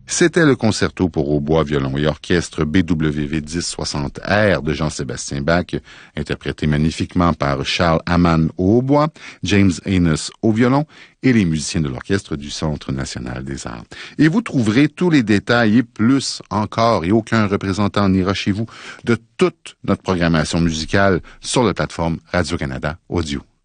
C'était le concerto pour hautbois, violon et orchestre BWV 1060R de Jean-Sébastien Bach, interprété magnifiquement par Charles Hamann au hautbois, James Enos au violon et les musiciens de l'Orchestre du Centre national des arts. Et vous trouverez tous les détails et plus encore, et aucun représentant n'ira chez vous, de toute notre programmation musicale sur la plateforme Radio-Canada Audio.